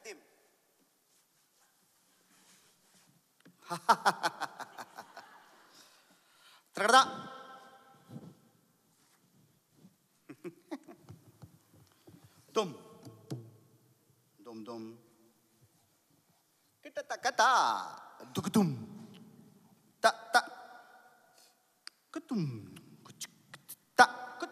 tim. Terkata. Dum. Dum dum. Kita tak kata. Dugdum. Tak tak. Ketum.